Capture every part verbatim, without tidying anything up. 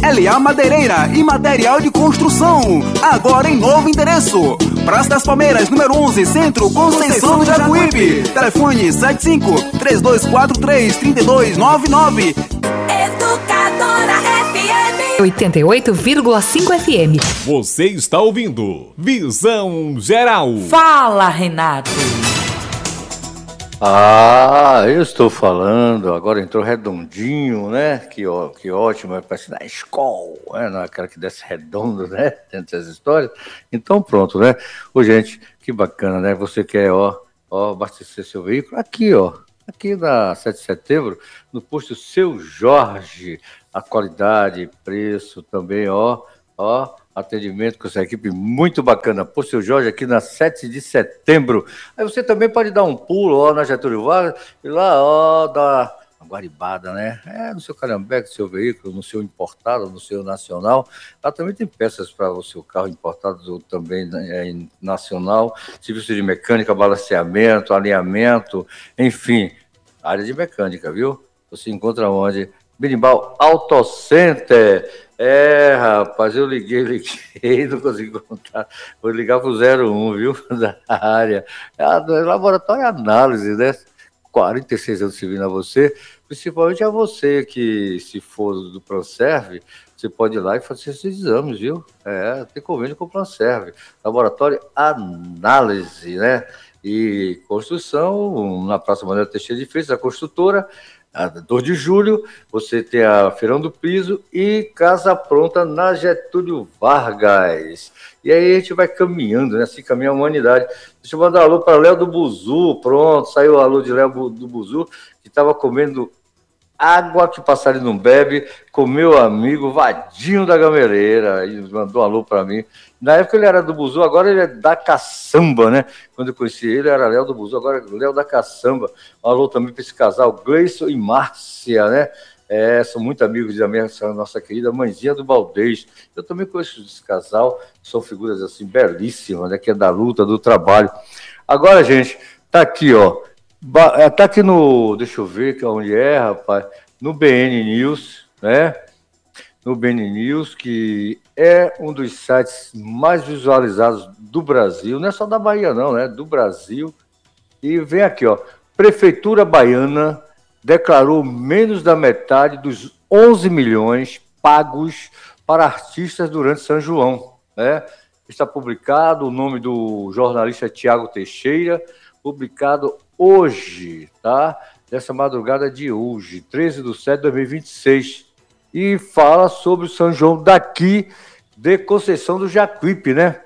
L A Madeireira e Material de Construção. Agora em novo endereço. Praça das Palmeiras, número onze, Centro, Conceição do Jacuípe. Telefone sete cinco, três dois quatro três, três dois nove nove. Educadora F M oitenta e oito vírgula cinco F M. Você está ouvindo Visão Geral. Fala, Renato. Ah, eu estou falando, agora entrou redondinho, né? Que, ó, que ótimo, parece na escola, né? Não é aquela que desce redondo, né? Dentro dessas histórias. Então pronto, né? Ô, gente, que bacana, né? Você quer, ó, ó, abastecer seu veículo? Aqui, ó, aqui na sete de setembro, no posto Seu Jorge, a qualidade, preço também, ó, ó, atendimento com essa equipe muito bacana. Pô, Seu Jorge, aqui na sete de setembro. Aí você também pode dar um pulo, ó, na Getúlio Vargas, e lá, ó, dar uma guaribada, né? É, no seu calhambeque, no seu veículo, no seu importado, no seu nacional. Lá também tem peças para o seu carro importado também é, nacional, serviço de mecânica, balanceamento, alinhamento, enfim, área de mecânica, viu? Você encontra onde? Berimbau Auto Center. É, rapaz, eu liguei, liguei, não consegui contar. Vou ligar pro zero um, viu? Da área. É, laboratório de análise, né? quarenta e seis anos servindo a você, principalmente a você que, se for do Planserve, você pode ir lá e fazer esses exames, viu? É, tem convênio com o Planserve. Laboratório Análise, né? E construção, na Praça Manuel Teixeira de Freitas, a construtora. A dois de julho, você tem a Feirão do Piso e Casa Pronta na Getúlio Vargas. E aí a gente vai caminhando, né? Assim caminha a humanidade. Deixa eu mandar um alô para Léo do Buzu. Pronto, saiu o alô de Léo do Buzu, que estava comendo água que passarinho não bebe, com meu amigo Vadinho da Gameleira. Ele mandou um alô para mim. Na época ele era do Buzu, agora ele é da Caçamba, né? Quando eu conheci ele, era Léo do Buzu, agora é Léo da Caçamba. Um alô também para esse casal, Gleison e Márcia, né? É, são muito amigos da minha, nossa querida mãezinha do Baldez. Eu também conheço esse casal, são figuras assim belíssimas, né? Que é da luta, do trabalho. Agora, gente, tá aqui, ó. Tá aqui no, deixa eu ver onde é, rapaz, no B N News, né? No B N News, que é um dos sites mais visualizados do Brasil, não é só da Bahia não, né? Do Brasil. E vem aqui, ó, Prefeitura Baiana declarou menos da metade dos onze milhões pagos para artistas durante São João, né? Está publicado o nome do jornalista Tiago Teixeira, publicado hoje, tá? Dessa madrugada de hoje, treze de setembro de dois mil e vinte e seis. E fala sobre o São João daqui de Conceição do Jacuípe, né?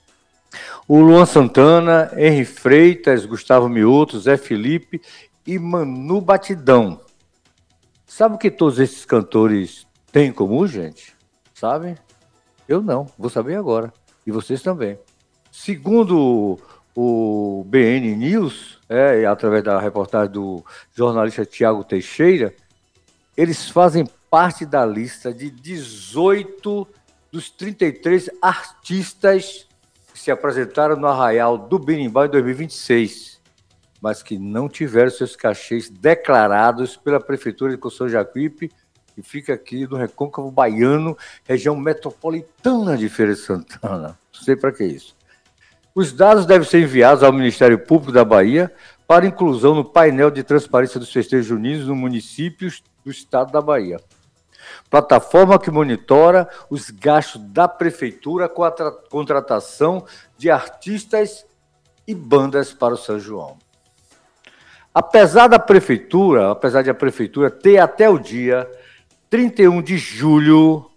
O Luan Santana, Henri Freitas, Gustavo Mioto, Zé Felipe e Manu Batidão. Sabe o que todos esses cantores têm em comum, gente? Sabem? Eu não, vou saber agora. E vocês também. Segundo o B N News, é, através da reportagem do jornalista Tiago Teixeira, eles fazem parte da lista de dezoito dos trinta e três artistas que se apresentaram no Arraial do Berimbau em dois mil e vinte e seis, mas que não tiveram seus cachês declarados pela Prefeitura de Conceição do Jacuípe, que fica aqui no Recôncavo Baiano, região metropolitana de Feira de Santana. Não sei para que isso. Os dados devem ser enviados ao Ministério Público da Bahia para inclusão no painel de transparência dos festejos juninos nos municípios do estado da Bahia. Plataforma que monitora os gastos da Prefeitura com a contratação de artistas e bandas para o São João. Apesar da Prefeitura, apesar de a Prefeitura ter até o dia trinta e um de julho,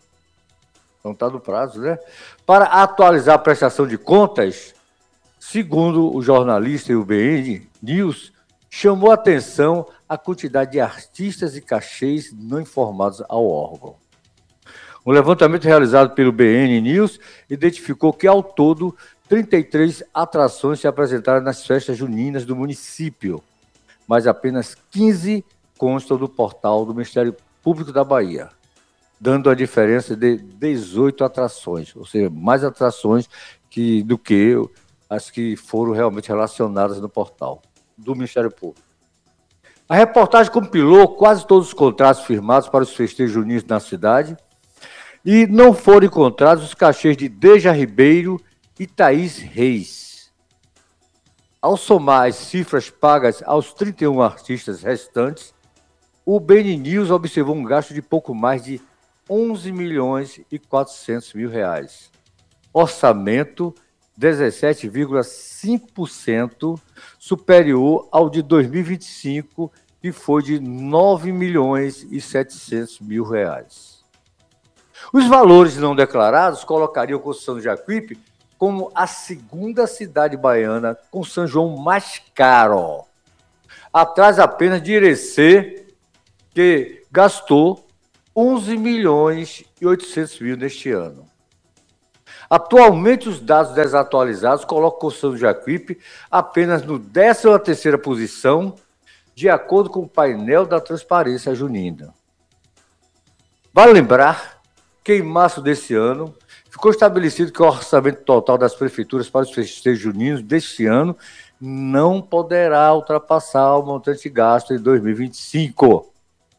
não está no prazo, né? Para atualizar a prestação de contas, segundo o jornalista e o B N News, chamou a atenção a quantidade de artistas e cachês não informados ao órgão. Um levantamento realizado pelo B N News identificou que, ao todo, trinta e três atrações se apresentaram nas festas juninas do município, mas apenas quinze constam do portal do Ministério Público da Bahia, dando a diferença de dezoito atrações, ou seja, mais atrações que, do que as que foram realmente relacionadas no portal do Ministério Público. A reportagem compilou quase todos os contratos firmados para os festejos juninos na cidade, E não foram encontrados os cachês de Deja Ribeiro e Thaís Reis. Ao somar as cifras pagas aos trinta e um artistas restantes, o B N News observou um gasto de pouco mais de onze milhões e quatrocentos mil reais. Orçamento dezessete vírgula cinco por cento superior ao de dois mil e vinte e cinco, que foi de nove milhões e setecentos mil reais. Os valores não declarados colocariam Conceição do Jacuípe como a segunda cidade baiana com São João mais caro, atrás apenas de Irecê, que gastou onze milhões e oitocentos mil neste ano. Atualmente, os dados desatualizados colocam Conceição do Jacuípe apenas no décima terceira posição, de acordo com o painel da Transparência Junina. Vale lembrar que, em março desse ano, ficou estabelecido que o orçamento total das prefeituras para os festejos juninos deste ano não poderá ultrapassar o montante gasto em dois mil e vinte e cinco.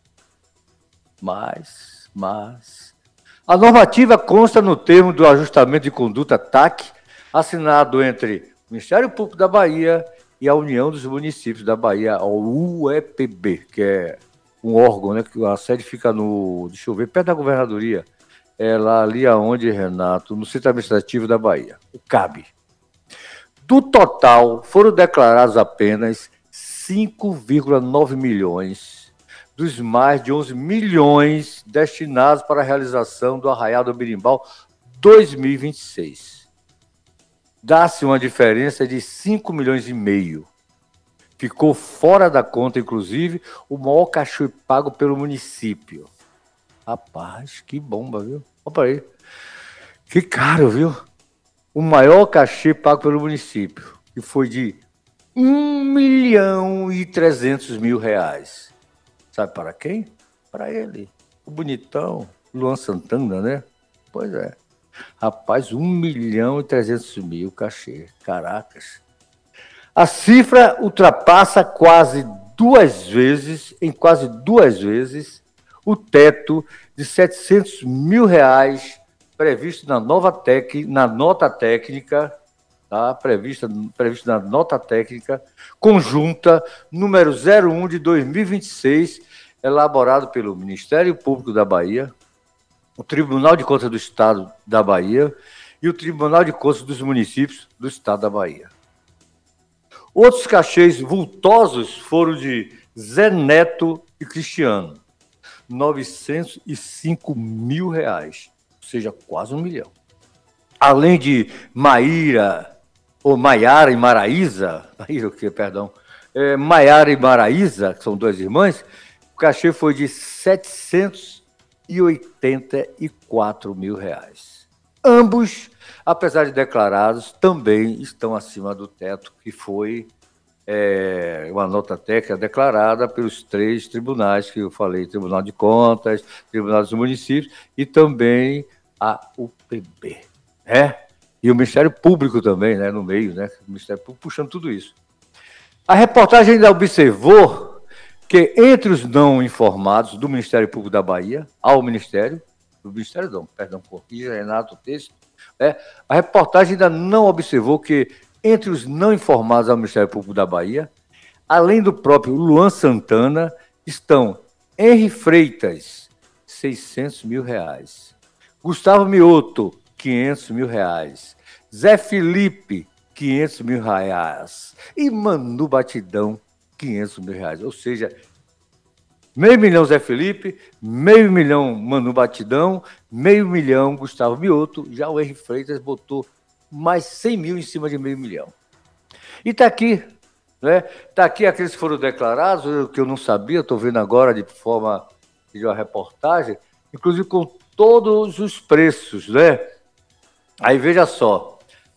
Mas, mas... A normativa consta no termo do ajustamento de conduta T A C, assinado entre o Ministério Público da Bahia e a União dos Municípios da Bahia, a U E P B, que é um órgão, né, que a sede fica no, deixa eu ver, perto da governadoria, é lá ali aonde, Renato, no Centro Administrativo da Bahia, o C A B. Do total, foram declarados apenas cinco vírgula nove milhões dos mais de onze milhões destinados para a realização do Arraial do Berimbau dois mil e vinte e seis. Dá-se uma diferença de cinco milhões e meio. Ficou fora da conta, inclusive, o maior cachê pago pelo município. Rapaz, que bomba, viu? Opa aí. Que caro, viu? O maior cachê pago pelo município, que foi de um milhão e trezentos mil reais. Sabe para quem? Para ele. O bonitão, Luan Santana, né? Pois é. Rapaz, um milhão e trezentos mil cachê. Caracas. A cifra ultrapassa quase duas vezes, em quase duas vezes, o teto de setecentos mil reais previsto na nova tec, na nota técnica, tá? Prevista, previsto na nota técnica conjunta número zero um de dois mil e vinte e seis, elaborado pelo Ministério Público da Bahia, o Tribunal de Contas do Estado da Bahia e o Tribunal de Contas dos Municípios do Estado da Bahia. Outros cachês vultosos foram de Zé Neto e Cristiano, novecentos e cinco mil reais, ou seja, quase um milhão. Além de Maíra, ou Maiara e Maraísa, Maíra o quê, perdão, é, Maiara e Maraísa, que são duas irmãs, o cachê foi de setecentos e oitenta e quatro mil reais. Ambos, apesar de declarados, também estão acima do teto, que foi é, uma nota técnica declarada pelos três tribunais que eu falei, Tribunal de Contas, Tribunal dos Municípios e também a U P B, né? E o Ministério Público também, né, no meio, né? O Ministério Público puxando tudo isso. A reportagem ainda observou que entre os não informados do Ministério Público da Bahia, ao Ministério, do Ministério não, perdão, corrija, Renato, o texto, né, a reportagem ainda não observou que entre os não informados ao Ministério Público da Bahia, além do próprio Luan Santana, estão Henri Freitas, seiscentos mil reais, Gustavo Mioto, quinhentos mil reais, Zé Felipe, quinhentos mil reais e Manu Batidão, quinhentos mil reais. Ou seja, meio milhão Zé Felipe, meio milhão Manu Batidão, meio milhão Gustavo Mioto, já o Henri Freitas botou mais cem mil em cima de meio milhão. E está aqui, né? Está aqui aqueles que foram declarados, que eu não sabia, estou vendo agora de forma de uma reportagem, inclusive com todos os preços, né? Aí veja só,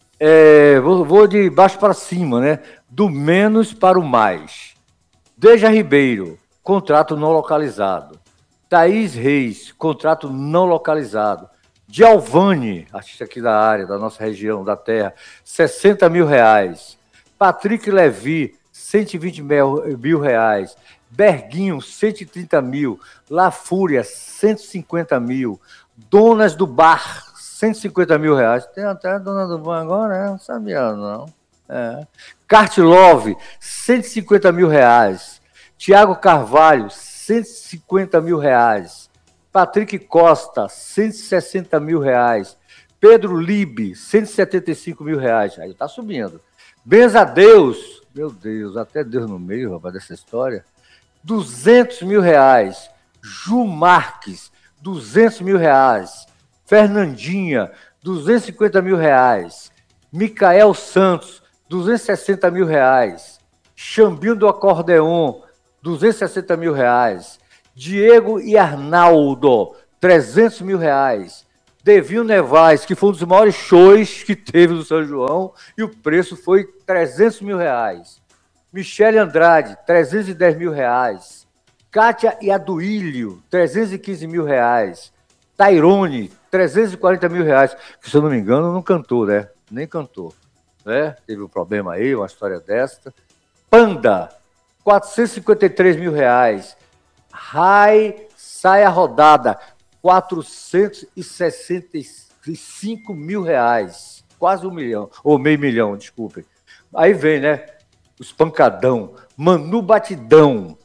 é, vou, vou de baixo para cima, né? Do menos para o mais. Deja Ribeiro, contrato não localizado. Thaís Reis, contrato não localizado. Giovanni, artista aqui da área, da nossa região, da terra, sessenta mil reais. Patrick Levi, cento e vinte mil reais. Berguinho, cento e trinta mil. La Fúria, cento e cinquenta mil. Donas do Bar, cento e cinquenta mil reais. Tem até a dona do bar agora, né? Não sabia, não. É. Cartlove, cento e cinquenta mil reais. Tiago Carvalho, cento e cinquenta mil reais. Patrick Costa, cento e sessenta mil reais. Pedro Libe, cento e setenta e cinco mil reais. Aí tá subindo. Benza Deus, meu Deus, até Deus no meio, rapaz, dessa história. duzentos mil reais. Ju Marques, duzentos mil reais. Fernandinha, duzentos e cinquenta mil reais. Micael Santos, duzentos e sessenta mil reais. Xambinho do Acordeon, duzentos e sessenta mil reais. Diego e Arnaldo, trezentos mil reais. Devinho Nevais, que foi um dos maiores shows que teve no São João, e o preço foi trezentos mil reais. Michele Andrade, trezentos e dez mil reais. Kátia e Aduílio, trezentos e quinze mil reais. Tairone, trezentos e quarenta mil reais, que se eu não me engano não cantou, né? Nem cantou, né? Teve um problema aí, uma história desta. Panda, quatrocentos e cinquenta e três mil reais. Rai Saia Rodada, quatrocentos e sessenta e cinco mil reais. Quase um milhão, ou meio milhão, desculpem. Aí vem, né? Os pancadão. Manu Batidão.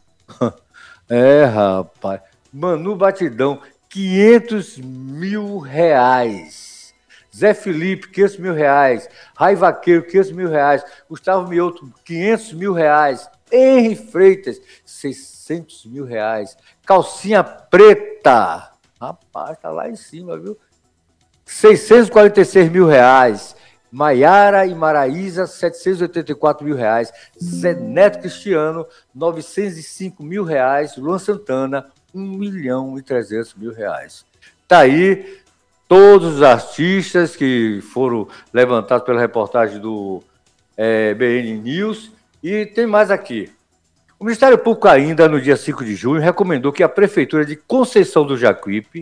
É, rapaz. Manu Batidão, quinhentos mil reais. Zé Felipe, quinhentos mil reais. Rai Vaqueiro, quinhentos mil reais. Gustavo Mioto, quinhentos mil reais. Henri Freitas, seiscentos mil reais. Calcinha Preta. Rapaz, tá lá em cima, viu? seiscentos e quarenta e seis mil reais. Maiara e Maraísa, setecentos e oitenta e quatro mil reais. Zé Neto Cristiano, novecentos e cinco mil reais. Luan Santana, um milhão e trezentos mil reais. Tá aí todos os artistas que foram levantados pela reportagem do é, B N News. E tem mais aqui. O Ministério Público ainda, no dia cinco de junho, recomendou que a Prefeitura de Conceição do Jacuípe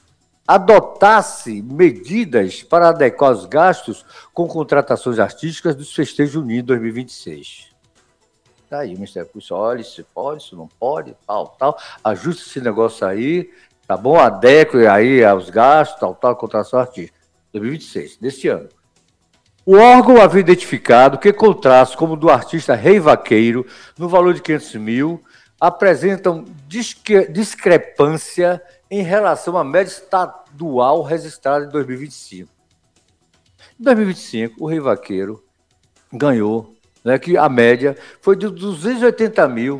adotasse medidas para adequar os gastos com contratações artísticas dos festejos juninos de dois mil e vinte e seis. Tá aí, o Ministério Público, olha, se pode, se não pode, tal, tal, ajuste esse negócio aí, tá bom? Adeque aí aos gastos, tal, tal, contratação artística, dois mil e vinte e seis, deste ano. O órgão havia identificado que contratos como o do artista Rei Vaqueiro, no valor de quinhentos mil, apresentam disque, discrepância em relação à média estadual registrada em dois mil e vinte e cinco. Em dois mil e vinte e cinco, o Rei Vaqueiro ganhou, né, que a média foi de duzentos e oitenta mil,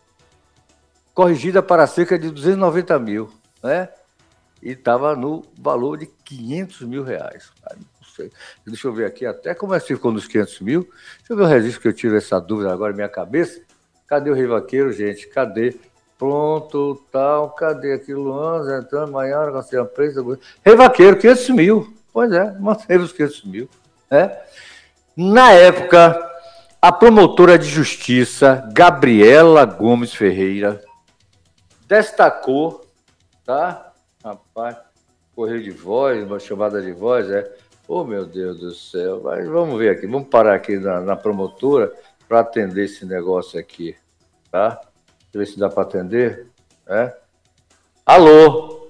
corrigida para cerca de duzentos e noventa mil, né? E estava no valor de quinhentos mil reais. Não sei. Deixa eu ver aqui até como é que ficou nos quinhentos mil. Deixa eu ver o registro que eu tive essa dúvida agora na minha cabeça. Cadê o Rei Vaqueiro, gente? Cadê? Pronto, tal, cadê aqui? Luan, Zé Antônio, Maiara, Garcia Presa. Rei Vaqueiro, quinhentos mil. Pois é, manteve os quinhentos mil. Né? Na época, a promotora de justiça, Gabriela Gomes Ferreira, destacou, tá? Rapaz, correio de voz, uma chamada de voz, é. Oh, meu Deus do céu. Mas vamos ver aqui, vamos parar aqui na, na promotora para atender esse negócio aqui, tá? Deixa eu ver se dá para atender. É? Alô?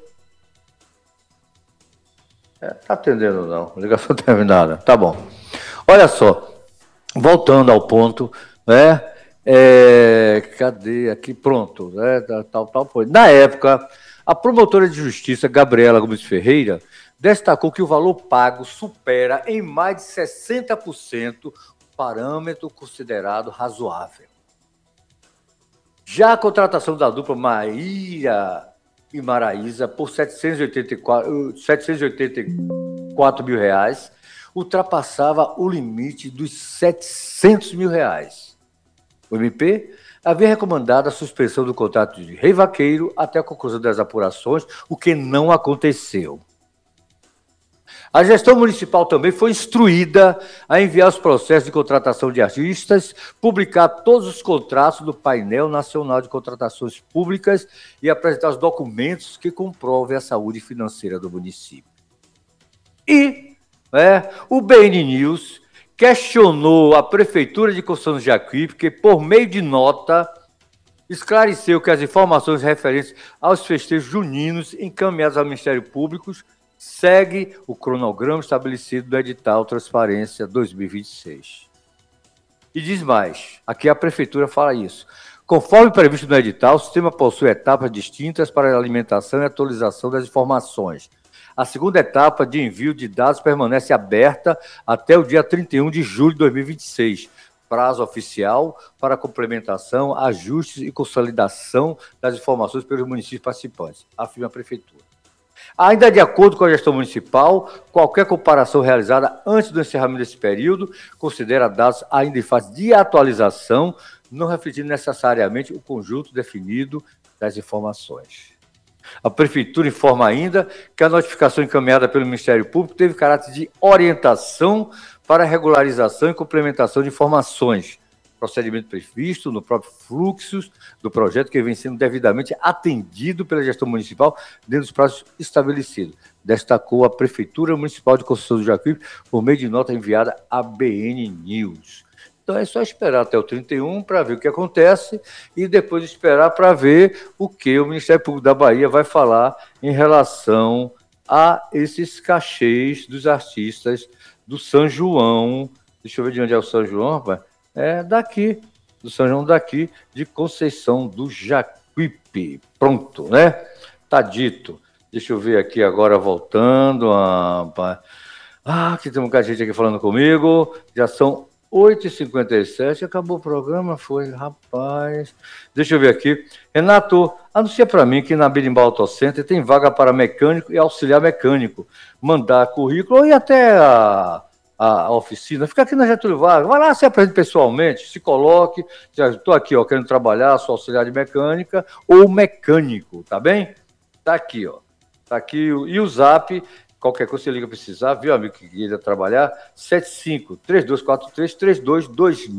É, tá atendendo não, ligação terminada. Tá bom. Olha só, voltando ao ponto, né? É, cadê aqui? Pronto, né? Tal, tal, foi. Na época, a promotora de justiça, Gabriela Gomes Ferreira, destacou que o valor pago supera em mais de sessenta por cento o parâmetro considerado razoável. Já a contratação da dupla Maíra e Maraísa por setecentos e oitenta e quatro, setecentos e oitenta e quatro mil reais ultrapassava o limite dos setecentos mil reais. O M P havia recomendado a suspensão do contrato de Rei Vaqueiro até a conclusão das apurações, o que não aconteceu. A gestão municipal também foi instruída a enviar os processos de contratação de artistas, publicar todos os contratos do painel nacional de contratações públicas e apresentar os documentos que comprovem a saúde financeira do município. E é, o B N News questionou a Prefeitura de Conceição do Jacuípe, que por meio de nota esclareceu que as informações referentes aos festejos juninos encaminhados ao Ministério Público segue o cronograma estabelecido no edital Transparência dois mil e vinte e seis. E diz mais, aqui a Prefeitura fala isso. Conforme previsto no edital, o sistema possui etapas distintas para a alimentação e atualização das informações. A segunda etapa de envio de dados permanece aberta até o dia trinta e um de julho de dois mil e vinte e seis, prazo oficial para complementação, ajustes e consolidação das informações pelos municípios participantes, afirma a Prefeitura. Ainda de acordo com a gestão municipal, qualquer comparação realizada antes do encerramento desse período considera dados ainda em fase de atualização, não refletindo necessariamente o conjunto definido das informações. A Prefeitura informa ainda que a notificação encaminhada pelo Ministério Público teve caráter de orientação para regularização e complementação de informações, procedimento previsto no próprio fluxo do projeto que vem sendo devidamente atendido pela gestão municipal dentro dos prazos estabelecidos, destacou a Prefeitura Municipal de Conceição do Jacuípe por meio de nota enviada à B N News. Então é só esperar até o trinta e um para ver o que acontece e depois esperar para ver o que o Ministério Público da Bahia vai falar em relação a esses cachês dos artistas do São João. Deixa eu ver de onde é o São João, rapaz. É daqui, do São João daqui, de Conceição do Jacuípe. Pronto, né? Tá dito. Deixa eu ver aqui agora, voltando. Ah, ah aqui tem um bocado de gente aqui falando comigo. Já são oito e cinquenta e sete, acabou o programa, foi, rapaz. Deixa eu ver aqui. Renato, anuncia para mim que na Birimbau Auto Center tem vaga para mecânico e auxiliar mecânico. Mandar currículo e até a... a oficina, fica aqui na Getúlio Vargas, vai lá, se apresente pessoalmente, se coloque, já estou aqui, ó, querendo trabalhar, sou auxiliar de mecânica ou mecânico, tá bem? Tá aqui, ó, tá aqui, e o Zap, qualquer coisa você liga precisar, viu, amigo, que queira trabalhar, sete cinco, três dois quatro três, três dois dois seis,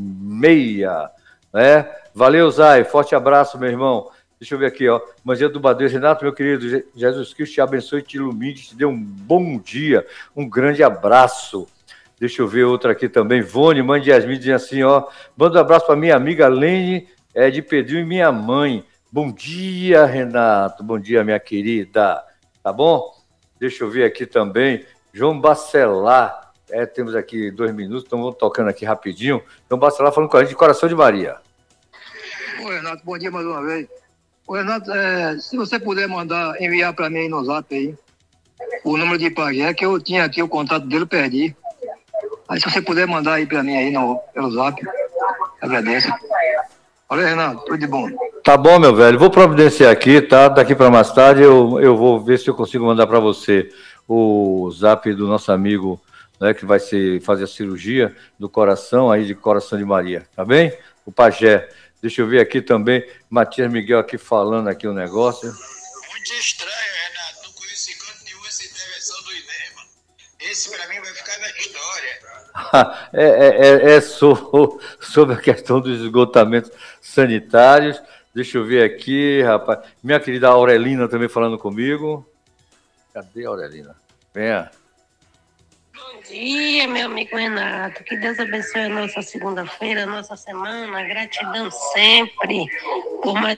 né? Valeu, Zay, forte abraço, meu irmão. Deixa eu ver aqui, ó, Manzia do Badeiro, Renato, meu querido, Jesus Cristo te abençoe, te ilumine, te dê um bom dia, um grande abraço. Deixa eu ver outra aqui também. Vone, mãe de Yasmin, diz assim, ó. Manda um abraço para minha amiga Lene é, de Pedrinho e minha mãe. Bom dia, Renato. Bom dia, minha querida. Tá bom? Deixa eu ver aqui também. João Bacelar. É, temos aqui dois minutos, então vamos tocando aqui rapidinho. João Bacelar falando com a gente de Coração de Maria. Oi, Renato. Bom dia mais uma vez. Ô, Renato, é, se você puder mandar, enviar para mim aí no Zap aí, o número de Pajé, que eu tinha aqui o contato dele, eu perdi. Aí se você puder mandar aí pra mim aí no, pelo Zap, agradeço. Olha, Renato, tudo de bom. Tá bom, meu velho. Vou providenciar aqui, tá? Daqui para mais tarde eu, eu vou ver se eu consigo mandar para você o Zap do nosso amigo, né, que vai ser, fazer a cirurgia do coração, aí de Coração de Maria, tá bem? O Pajé. Deixa eu ver aqui também, Matias Miguel aqui falando aqui um negócio. Muito estranho, Renato. Não conheço canto nenhum essa intervenção do INEMA. Esse para mim vai ficar na história. é é, é, é sobre, sobre a questão dos esgotamentos sanitários. Deixa eu ver aqui, rapaz. Minha querida Aurelina também falando comigo. Cadê a Aurelina? Venha. Bom dia, meu amigo Renato. Que Deus abençoe a nossa segunda-feira, a nossa semana. Gratidão sempre por mais.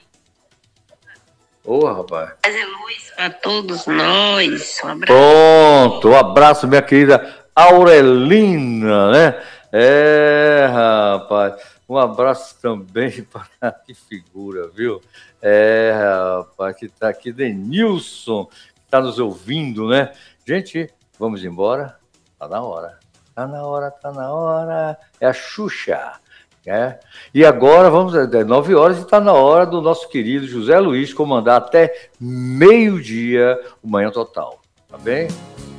Ô, rapaz. Fazer luz para todos nós. Um abraço. Pronto, um abraço, minha querida Aurelina, né? É, rapaz. Um abraço também para que figura, viu? É, rapaz, que tá aqui, Denilson, que tá nos ouvindo, né? Gente, vamos embora? Tá na hora. Tá na hora, tá na hora. É a Xuxa. É. E agora, vamos, é nove horas e está na hora do nosso querido José Luiz comandar até meio-dia o Manhã Total. Tá bem?